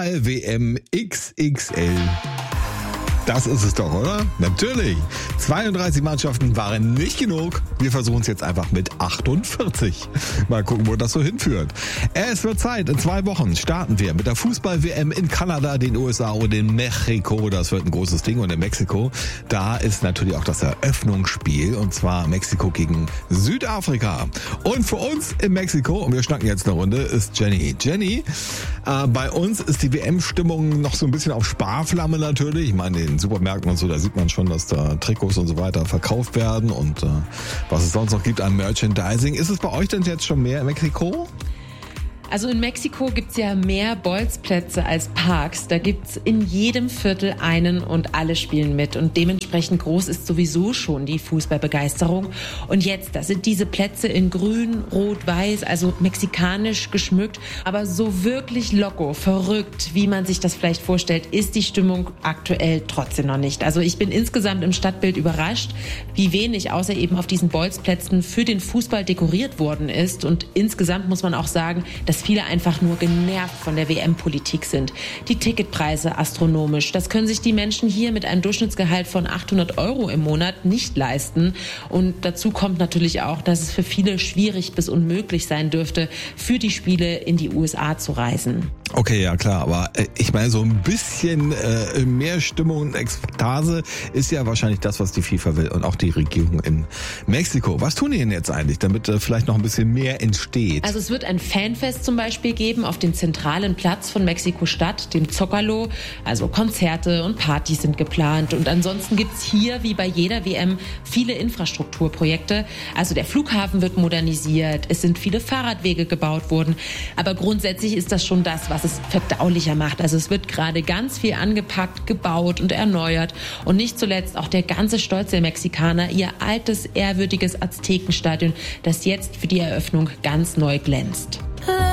WM XXL. Das ist es doch, oder? Natürlich. 32 Mannschaften waren nicht genug. Wir versuchen es jetzt einfach mit 48. Mal gucken, wo das so hinführt. Es wird Zeit. In 2 Wochen starten wir mit der Fußball-WM in Kanada, den USA und in Mexiko. Das wird ein großes Ding. Und in Mexiko, da ist natürlich auch das Eröffnungsspiel. Und zwar Mexiko gegen Südafrika. Und für uns in Mexiko, und wir schnacken jetzt eine Runde, ist Jenny. Jenny, bei uns ist die WM-Stimmung noch so ein bisschen auf Sparflamme natürlich. Ich meine, in Supermärkten und so, da sieht man schon, dass da Trikots und so weiter verkauft werden und was es sonst noch gibt an Merchandising. Ist es bei euch denn jetzt schon mehr in Mexiko? Also in Mexiko gibt's ja mehr Bolzplätze als Parks. Da gibt's in jedem Viertel einen und alle spielen mit. Und dementsprechend groß ist sowieso schon die Fußballbegeisterung. Und jetzt, da sind diese Plätze in grün, rot, weiß, also mexikanisch geschmückt. Aber so wirklich loco, verrückt, wie man sich das vielleicht vorstellt, ist die Stimmung aktuell trotzdem noch nicht. Also ich bin insgesamt im Stadtbild überrascht, wie wenig außer eben auf diesen Bolzplätzen für den Fußball dekoriert worden ist. Und insgesamt muss man auch sagen, dass viele einfach nur genervt von der WM-Politik sind. Die Ticketpreise astronomisch. Das können sich die Menschen hier mit einem Durchschnittsgehalt von 800 € im Monat nicht leisten. Und dazu kommt natürlich auch, dass es für viele schwierig bis unmöglich sein dürfte, für die Spiele in die USA zu reisen. Okay, ja klar, aber ich meine, so ein bisschen mehr Stimmung und Ekstase ist ja wahrscheinlich das, was die FIFA will und auch die Regierung in Mexiko. Was tun die denn jetzt eigentlich, damit vielleicht noch ein bisschen mehr entsteht? Also es wird ein Fanfest zum Beispiel geben auf dem zentralen Platz von Mexiko-Stadt, dem Zócalo. Also Konzerte und Partys sind geplant. Und ansonsten gibt's hier, wie bei jeder WM, viele Infrastrukturprojekte. Also der Flughafen wird modernisiert, es sind viele Fahrradwege gebaut worden. Aber grundsätzlich ist das schon das, was es verdaulicher macht. Also es wird gerade ganz viel angepackt, gebaut und erneuert. Und nicht zuletzt auch der ganze Stolz der Mexikaner, ihr altes, ehrwürdiges Aztekenstadion, das jetzt für die Eröffnung ganz neu glänzt.